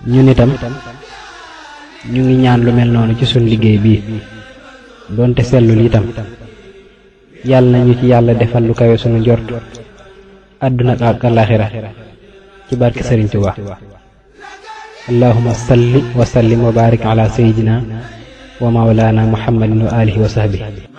ñun itam ñu ngi ñaan lu mel noonu ci suñ liggéey bii doonte sellul itam yàlla nañu ci yàlla defal lu kawe sunu njort àdduna ak àllaaxira ci barke Sëriñ Tuubaa allahumma salli wa sallim wa barik ala sayyidina wa mawlana muhammadin wa alihi wa sahbihi